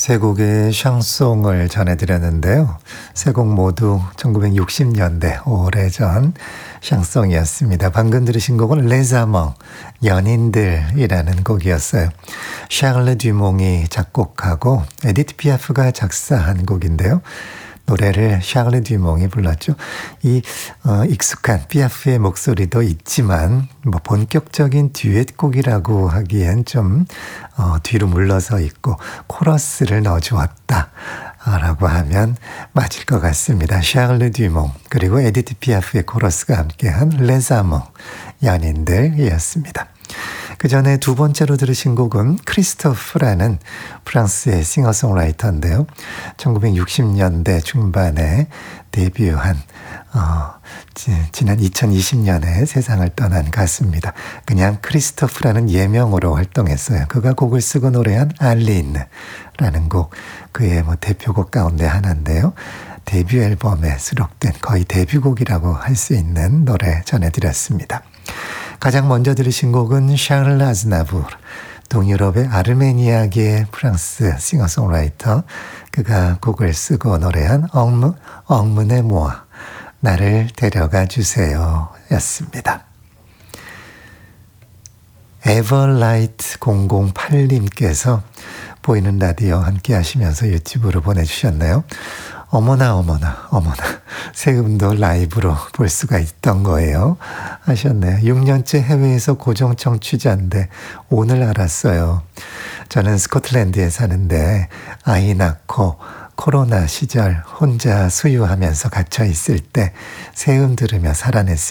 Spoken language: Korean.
세 곡의 샹송을 전해드렸는데요. 세 곡 모두 1960년대 오래전 샹송이었습니다. 방금 들으신 곡은 레자몽, 연인들이라는 곡이었어요. 샤를레 듀몽이 작곡하고 에디트 피아프가 작사한 곡인데요. 노래를 샤를레 듀몽이 불렀죠. 익숙한 피아프의 목소리도 있지만 본격적인 듀엣곡이라고 하기엔 좀 뒤로 물러서 있고 코러스를 넣어주었다 라고 하면 맞을 것 같습니다. 샤를레 듀몽 그리고 에디트 피아프의 코러스가 함께한 레자몽, 연인들이었습니다. 그 전에 두 번째로 들으신 곡은 크리스토프라는 프랑스의 싱어송라이터인데요. 1960년대 중반에 데뷔한 지난 2020년에 세상을 떠난 가수입니다. 그냥 크리스토프라는 예명으로 활동했어요. 그가 곡을 쓰고 노래한 알린라는 곡, 그의 대표곡 가운데 하나인데요. 데뷔 앨범에 수록된 거의 데뷔곡이라고 할 수 있는 노래 전해드렸습니다. 가장 먼저 들으신 곡은 샤를 아즈나부르, 동유럽의 아르메니아계의 프랑스 싱어송라이터, 그가 곡을 쓰고 노래한 엉문의 모아, 나를 데려가 주세요 였습니다. 에버라이트 008님께서 보이는 라디오 함께 하시면서 유튜브로 보내주셨네요. 어머나 세금도 라이브로 볼 수가 있던 거예요 하셨네요. 6년째 해외에서 고정 청취자인데 오늘 알았어요. 저는 스코틀랜드에 사는데 아이 낳고 코로나 시절 혼자 수유하면서 갇혀 있을 때 세금 들으며 살아냈습니다.